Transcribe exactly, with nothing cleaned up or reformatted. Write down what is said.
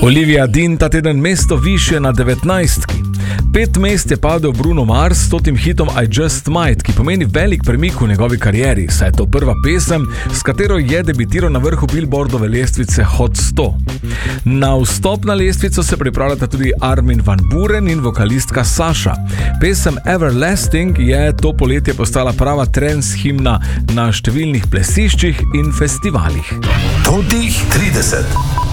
Olivia Dean ta teden mesto više na devetnajstki. Pet mest je padel Bruno Mars s tem hitom I Just Might, ki pomeni velik premik v njegovi karieri, saj je to prva pesem, s katero je debitiral na vrhu Billboardove lestvice Hot sto. Na vstop na lestvico se pripravljata tudi Armin van Buuren in vokalistka Sasha. Pesem Everlasting je to poletje postala prava trance himna na številnih plesiščih in festivalih. Totih trideset.